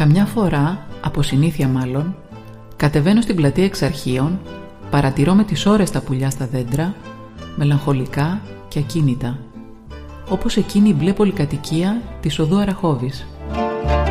Καμιά φορά, από συνήθεια μάλλον, κατεβαίνω στην πλατεία Εξαρχείων, παρατηρώ με τις ώρες τα πουλιά στα δέντρα, μελαγχολικά και ακίνητα, όπως εκείνη η μπλε πολυκατοικία της οδού Αραχόβης.